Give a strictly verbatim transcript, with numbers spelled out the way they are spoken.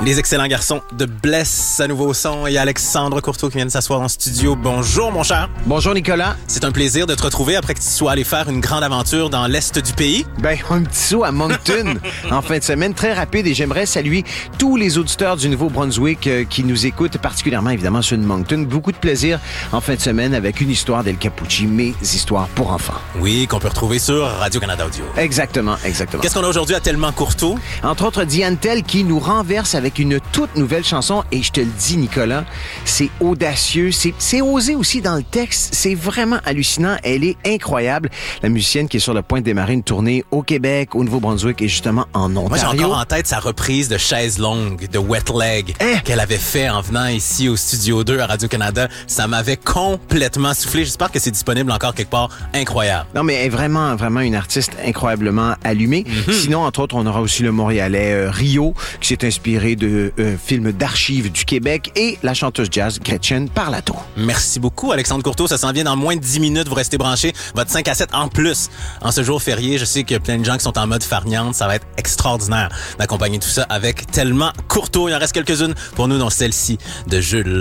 Les excellents garçons de Bless à nouveau son et Alexandre Courteau qui viennent s'asseoir en studio. Bonjour mon cher. Bonjour Nicolas. C'est un plaisir de te retrouver après que tu sois allé faire une grande aventure dans l'est du pays. Ben, un petit saut à Moncton en fin de semaine, très rapide, et j'aimerais saluer tous les auditeurs du Nouveau-Brunswick euh, qui nous écoutent, particulièrement évidemment ceux de Moncton. Beaucoup de plaisir en fin de semaine avec une histoire d'El Capucci, mes histoires pour enfants. Oui, qu'on peut retrouver sur Radio-Canada Audio. Exactement, exactement. Qu'est-ce qu'on a aujourd'hui à Tellement Courteau? Entre autres, Diane Tell qui nous renverse avec une toute nouvelle chanson, et je te le dis Nicolas, c'est audacieux, c'est, c'est osé aussi dans le texte, c'est vraiment hallucinant, elle est incroyable. La musicienne qui est sur le point de démarrer une tournée au Québec, au Nouveau-Brunswick et justement en Ontario. Moi, j'ai encore en tête sa reprise de Chaise longue, de Wet Leg, hein? qu'elle avait fait en venant ici au Studio deux à Radio-Canada. Ça m'avait complètement soufflé. J'espère que c'est disponible encore quelque part. Incroyable. Non, mais elle est vraiment, vraiment une artiste incroyablement allumée. Mm-hmm. Sinon, entre autres, on aura aussi le Montréalais euh, Rio, qui s'est inspiré de euh, films d'archives du Québec, et la chanteuse jazz Gretchen Parlato. Merci beaucoup, Alexandre Courteau. Ça s'en vient dans moins de dix minutes. Vous restez branchés. Votre cinq à sept en plus. En ce jour férié, je sais qu'il y a plein de gens qui sont en mode farniente. Ça va être extraordinaire d'accompagner tout ça avec Tellement Courteau. Il en reste quelques-unes pour nous, dont celle-ci de Jules.